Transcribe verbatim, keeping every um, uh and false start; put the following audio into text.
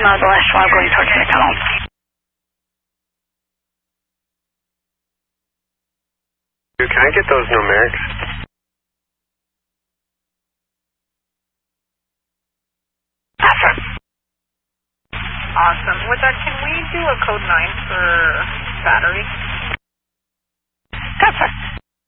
miles west while going towards McDonald's. Can I get those numerics? Affirm. Awesome. With that, can we do a code nine for battery?